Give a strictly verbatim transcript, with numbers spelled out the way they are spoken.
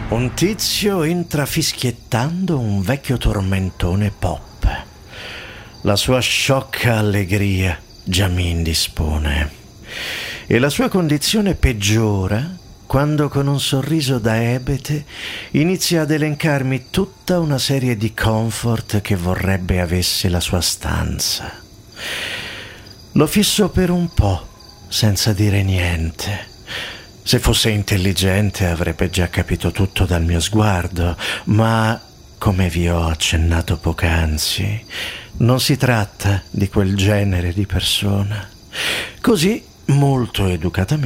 Un tizio entra fischiettando un vecchio tormentone pop. La sua sciocca allegria già mi indispone. E la sua condizione peggiora quando con un sorriso da ebete inizia ad elencarmi tutta una serie di comfort che vorrebbe avesse la sua stanza. Lo fisso per un po', senza dire niente. Se fosse intelligente avrebbe già capito tutto dal mio sguardo, ma, come vi ho accennato poc'anzi, non si tratta di quel genere di persona. Così, molto educatamente,